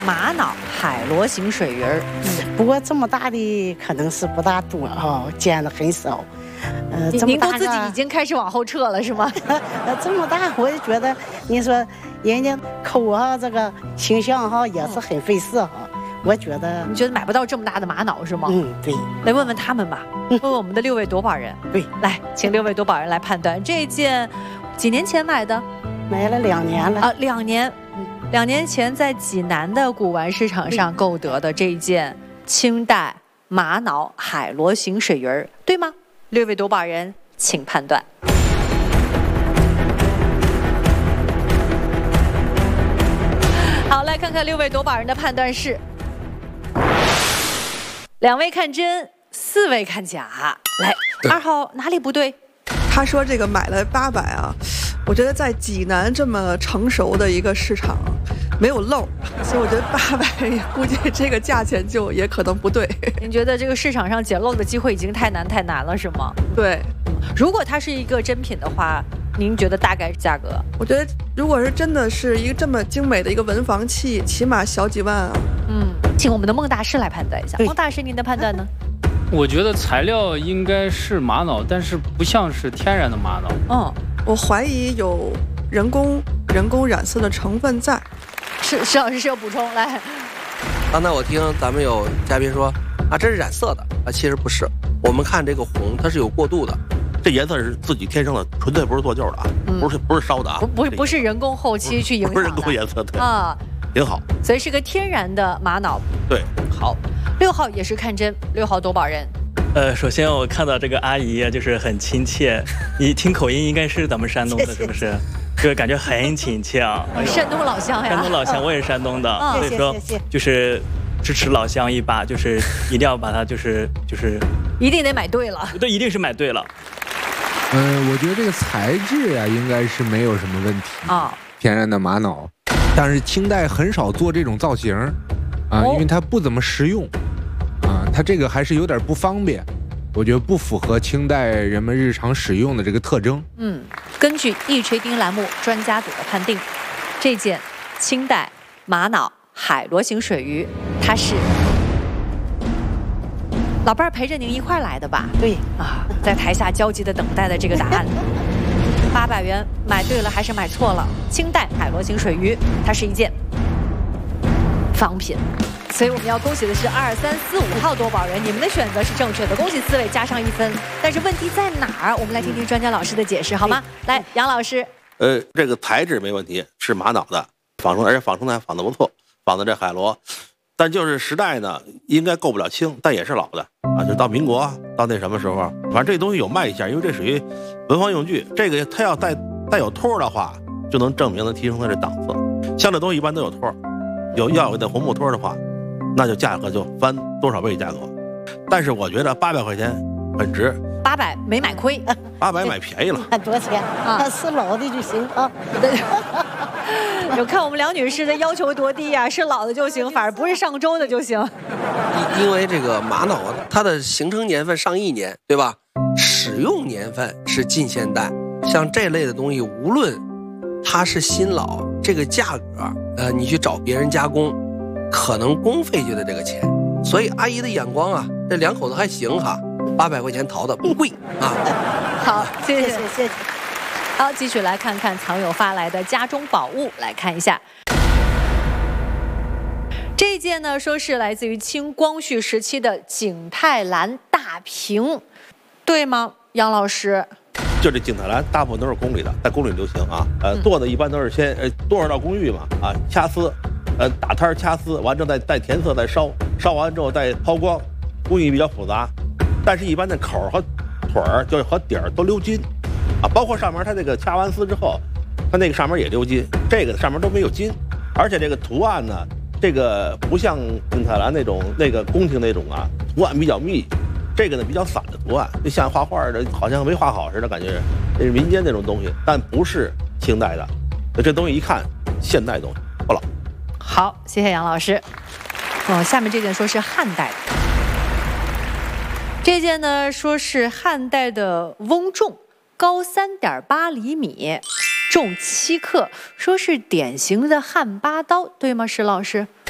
玛瑙海螺形水鱼儿。 不过这么大的可能是不大多啊，见的很少。 您都自己已经开始往后撤了是吗？ 这么大，我也觉得，你说人家抠哈这个形象哈也是很费事哈。我觉得， 你觉得买不到这么大的玛瑙是吗？ 对。 来问问他们吧，问问我们的6位夺宝人。 对， 来，请6位夺宝人来判断这件几年前买的？ 买了2年了啊 ，2年。2年前在济南的古玩市场上购得的这一件清代玛瑙海螺形水鱼儿，对吗？6位夺宝人，请判断。好，来看看6位夺宝人的判断是：2位看真，4位看假。来，2号哪里不对？ 他说这个买了800啊，我觉得在济南这么成熟的一个市场没有漏，所以我觉得800估计这个价钱就也可能不对。 您觉得这个市场上捡漏的机会已经太难了是吗？ 对， 如果它是一个真品的话，您觉得大概价格？ 我觉得如果是真的是一个这么精美的一个文房器，起码小几万啊。 请我们的孟大师来判断一下。孟大师，您的判断呢？ 我觉得材料应该是玛瑙，但是不像是天然的玛瑙。 我怀疑有人工染色的成分在。 石老师是有补充来。 刚才我听咱们有嘉宾说啊，这是染色的啊，其实不是。我们看这个红，它是有过渡的，这颜色是自己天生的，纯粹不是做旧的啊，不是烧的啊， 不是人工后期去影响的， 不是人工颜色的啊， 挺好。 所以是个天然的玛瑙。 对， 好，6号也是看真，6号夺宝人。 首先我看到这个阿姨就是很亲切，一听口音应该是咱们山东的，是不是？这个感觉很亲切啊！ 山东老乡呀， 山东老乡，我也是山东的，所以说就是支持老乡一把，就是一定要把它就是一定得买对了， 对，一定是买对了。 我觉得这个材质呀，应该是没有什么问题啊，天然的玛瑙，但是清代很少做这种造型啊，因为它不怎么实用啊，它这个还是有点不方便。我觉得不符合清代人们日常使用的这个特征。 根据一锤定栏目专家组的判定，这件清代玛瑙海螺形水鱼，它是老伴儿陪着您一块儿来的吧？ 对啊，在台下焦急地等待的这个答案。800元买对了还是买错了？清代海螺形水鱼，它是一件仿品。所以我们要恭喜的是2、3、4、5号夺宝人，你们的选择是正确的，恭喜4位加上1分。但是问题在哪儿？我们来听听专家老师的解释，好吗？来，杨老师。 这个材质没问题，是玛瑙的，而且仿生的还仿得不错，仿的这海螺，但就是时代呢，应该够不了清，但也是老的啊，就到民国，到那什么时候，反正这东西有卖相，因为这属于文房用具，这个它要带有托的话，就能证明能提升它这档次。像这东西一般都有托，要有那红木托的话。那就价格就翻多少倍价格，但是我觉得800块钱很值 ，800没买亏 ，800买便宜了。 看多少钱啊？是老的就行啊。 有看我们梁女士的要求多低呀，是老的就行，反而不是上周的就行。 因为这个玛瑙它的形成年份上亿年，对吧？使用年份是近现代，像这类的东西，无论它是新老，这个价格，你去找别人加工。可能工费就得这个钱，所以阿姨的眼光啊，这2口子还行哈，800块钱淘的不贵啊。 好，谢谢。好，继续来看看藏友发来的家中宝物，来看一下。这件呢，说是来自于清光绪时期的景泰蓝大瓶，对吗，杨老师？ 就这景泰蓝大部分都是宫里的，在宫里流行啊。做的一般都是先多少道工艺嘛啊，掐丝。打摊掐丝完之后再填色再烧完之后再抛光，工艺比较复杂，但是一般的口和腿儿就和底儿都鎏金啊，包括上面它这个掐完丝之后，它那个上面也鎏金，这个上面都没有金，而且这个图案呢，这个不像景泰蓝那个宫廷那种啊，图案比较密，这个呢比较散的图案，就像画画的，好像没画好似的感觉，这是民间那种东西，但不是清代的，这东西一看现代东西不老。 好，谢谢杨老师。下面这件说是汉代的，这件呢说是汉代的翁仲，高3.8厘米，重7克，说是典型的汉8刀，对吗？石老师？